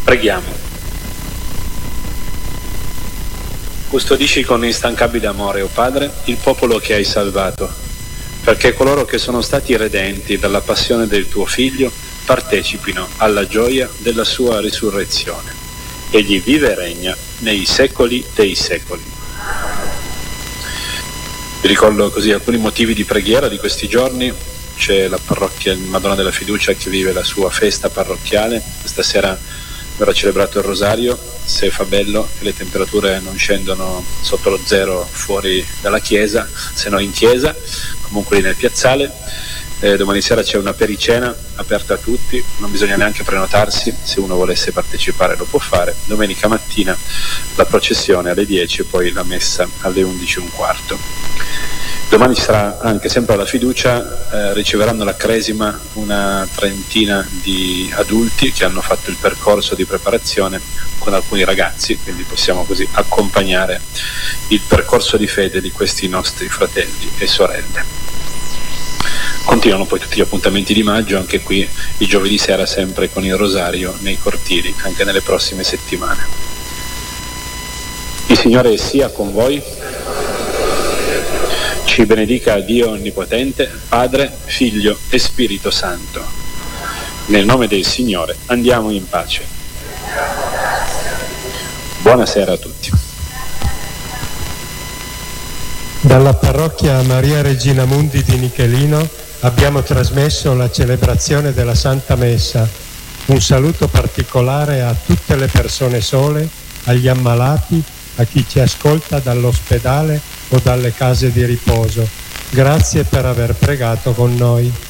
Preghiamo. Custodisci con instancabile amore, o Padre, il popolo che hai salvato, perché coloro che sono stati redenti dalla passione del tuo Figlio partecipino alla gioia della sua risurrezione. Egli vive e regna nei secoli dei secoli. Vi ricordo così alcuni motivi di preghiera di questi giorni. C'è la parrocchia Madonna della Fiducia che vive la sua festa parrocchiale. Questa sera verrà celebrato il rosario, se fa bello e le temperature non scendono sotto lo zero fuori dalla chiesa, se no in chiesa, comunque lì nel piazzale. Domani sera c'è una pericena aperta a tutti, non bisogna neanche prenotarsi, se uno volesse partecipare lo può fare. Domenica mattina la processione alle 10 e poi la messa alle 11:15. Domani ci sarà anche sempre alla Fiducia, riceveranno la cresima una trentina di adulti che hanno fatto il percorso di preparazione con alcuni ragazzi, quindi possiamo così accompagnare il percorso di fede di questi nostri fratelli e sorelle. Continuano poi tutti gli appuntamenti di maggio, anche qui il giovedì sera sempre con il rosario nei cortili, anche nelle prossime settimane. Il Signore sia con voi. Ci benedica Dio Onnipotente, Padre, Figlio e Spirito Santo. Nel nome del Signore andiamo in pace. Buonasera a tutti. Dalla parrocchia Maria Regina Mundi di Nichelino abbiamo trasmesso la celebrazione della Santa Messa. Un saluto particolare a tutte le persone sole, agli ammalati, a chi ci ascolta dall'ospedale o dalle case di riposo. Grazie per aver pregato con noi.